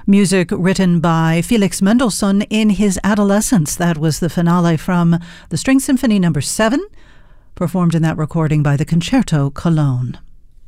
Music written by Felix Mendelssohn in his adolescence. That was the finale from the String Symphony No. 7, performed in that recording by the Concerto Cologne.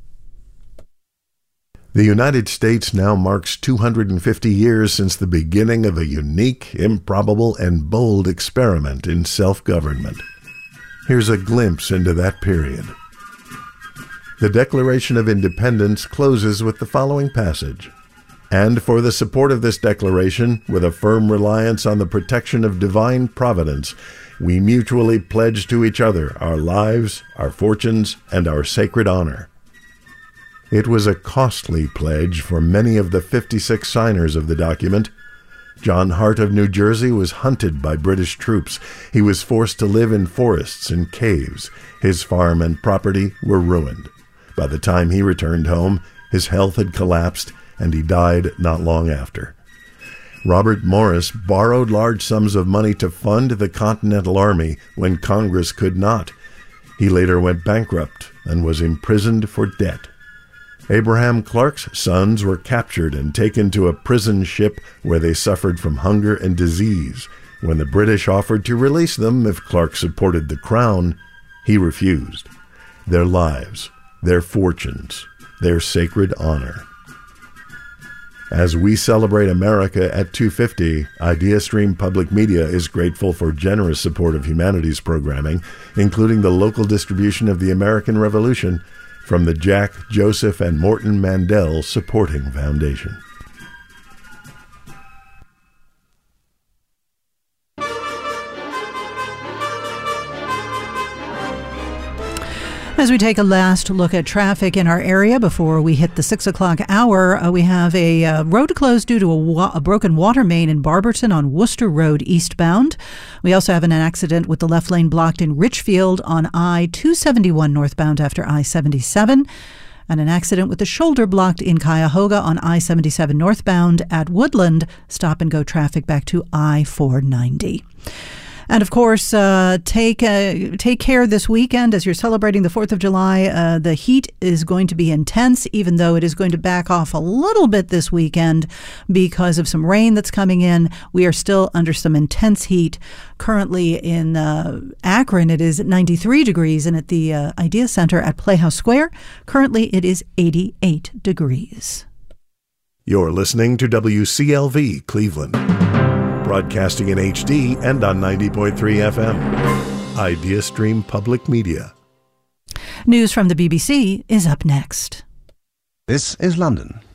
The United States now marks 250 years since the beginning of a unique, improbable, and bold experiment in self-government. Here's a glimpse into that period. The Declaration of Independence closes with the following passage. And for the support of this declaration, with a firm reliance on the protection of divine providence, we mutually pledge to each other our lives, our fortunes, and our sacred honor. It was a costly pledge for many of the 56 signers of the document. John Hart of New Jersey was hunted by British troops. He was forced to live in forests and caves. His farm and property were ruined. By the time he returned home, his health had collapsed, and he died not long after. Robert Morris borrowed large sums of money to fund the Continental Army when Congress could not. He later went bankrupt and was imprisoned for debt. Abraham Clark's sons were captured and taken to a prison ship where they suffered from hunger and disease. When the British offered to release them if Clark supported the crown, he refused. Their lives, their fortunes, their sacred honor. As we celebrate America at 250, IdeaStream Public Media is grateful for generous support of humanities programming, including the local distribution of the American Revolution, from the Jack, Joseph, and Morton Mandel Supporting Foundation. As we take a last look at traffic in our area before we hit the 6 o'clock hour, we have a road closed due to a broken water main in Barberton on Worcester Road eastbound. We also have an accident with the left lane blocked in Richfield on I-271 northbound after I-77. And an accident with the shoulder blocked in Cuyahoga on I-77 northbound at Woodland. Stop and go traffic back to I-490. And of course, take care this weekend as you're celebrating the 4th of July. The heat is going to be intense, even though it is going to back off a little bit this weekend because of some rain that's coming in. We are still under some intense heat. Currently in Akron, it is 93 degrees, and at the Idea Center at Playhouse Square, currently it is 88 degrees. You're listening to WCLV Cleveland. Broadcasting in HD and on 90.3 FM. IdeaStream Public Media. News from the BBC is up next. This is London.